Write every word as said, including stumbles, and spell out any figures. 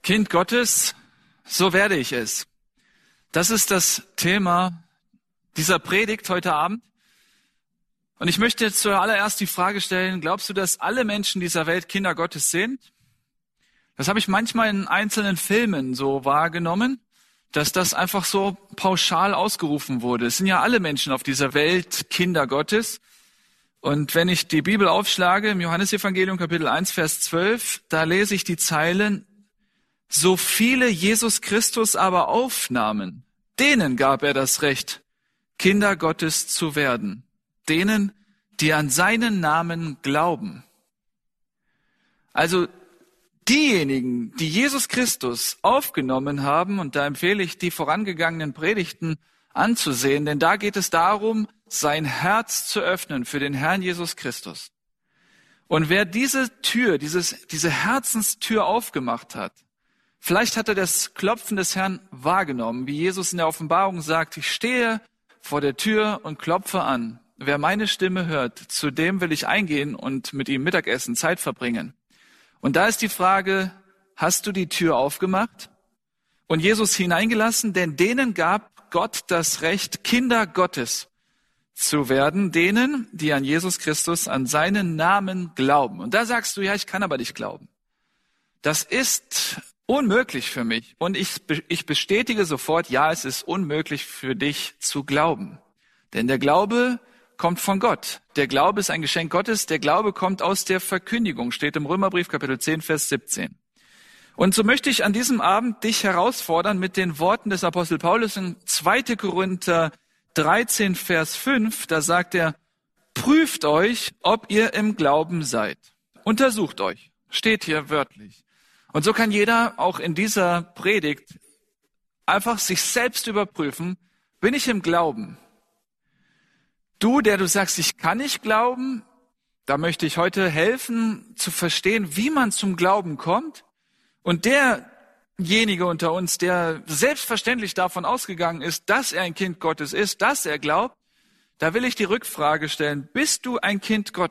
Kind Gottes, so werde ich es. Das ist das Thema dieser Predigt heute Abend. Und ich möchte jetzt zuallererst die Frage stellen, glaubst du, dass alle Menschen dieser Welt Kinder Gottes sind? Das habe ich manchmal in einzelnen Filmen so wahrgenommen, dass das einfach so pauschal ausgerufen wurde. Es sind ja alle Menschen auf dieser Welt Kinder Gottes. Und wenn ich die Bibel aufschlage, im Johannesevangelium Kapitel eins, Vers zwölf, da lese ich die Zeilen: So viele Jesus Christus aber aufnahmen, denen gab er das Recht, Kinder Gottes zu werden. Denen, die an seinen Namen glauben. Also diejenigen, die Jesus Christus aufgenommen haben, und da empfehle ich, die vorangegangenen Predigten anzusehen, denn da geht es darum, sein Herz zu öffnen für den Herrn Jesus Christus. Und wer diese Tür, dieses, diese Herzenstür aufgemacht hat, vielleicht hat er das Klopfen des Herrn wahrgenommen, wie Jesus in der Offenbarung sagt: Ich stehe vor der Tür und klopfe an. Wer meine Stimme hört, zu dem will ich eingehen und mit ihm Mittagessen, Zeit verbringen. Und da ist die Frage, hast du die Tür aufgemacht und Jesus hineingelassen? Denn denen gab Gott das Recht, Kinder Gottes zu werden, denen, die an Jesus Christus, an seinen Namen glauben. Und da sagst du, ja, ich kann aber nicht glauben. Das ist unmöglich für mich. Und ich, ich bestätige sofort, ja, es ist unmöglich für dich zu glauben. Denn der Glaube kommt von Gott. Der Glaube ist ein Geschenk Gottes. Der Glaube kommt aus der Verkündigung, steht im Römerbrief Kapitel zehn, Vers siebzehn. Und so möchte ich an diesem Abend dich herausfordern mit den Worten des Apostel Paulus in zweiter Korinther dreizehn, Vers fünf. Da sagt er: Prüft euch, ob ihr im Glauben seid. Untersucht euch. Steht hier wörtlich. Und so kann jeder auch in dieser Predigt einfach sich selbst überprüfen: Bin ich im Glauben? Du, der du sagst, ich kann nicht glauben, da möchte ich heute helfen, zu verstehen, wie man zum Glauben kommt. Und derjenige unter uns, der selbstverständlich davon ausgegangen ist, dass er ein Kind Gottes ist, dass er glaubt, da will ich die Rückfrage stellen: Bist du ein Kind Gottes?